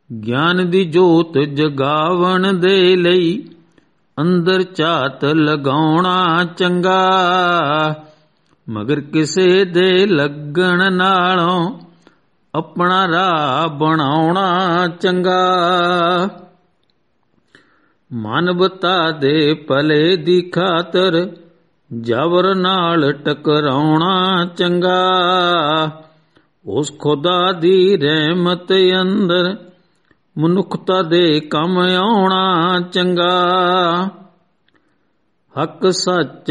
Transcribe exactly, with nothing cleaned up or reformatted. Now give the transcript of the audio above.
ਗਿਆਨ ਦੀ ਜੋਤ ਜਗਾਵਣ ਦੇ ਲਈ ਅੰਦਰ ਝਾਤ ਲਗਾਉਣਾ ਚੰਗਾ, ਮਗਰ ਕਿਸੇ ਦੇ ਲੱਗਣ ਨਾਲੋਂ ਆਪਣਾ ਰਾਹ ਬਣਾਉਣਾ ਚੰਗਾ। ਮਾਨਵਤਾ ਦੇ ਭਲੇ ਦੀ ਖਾਤਰ ਜ਼ਬਰ ਨਾਲ ਟਕਰਾਉਣਾ ਚੰਗਾ, ਉਸ ਖੁਦਾ ਦੀ ਰਹਿਮਤ ਅੰਦਰ ਮਨੁੱਖਤਾ ਦੇ ਕੰਮ ਆਉਣਾ ਚੰਗਾ। ਹੱਕ ਸੱਚ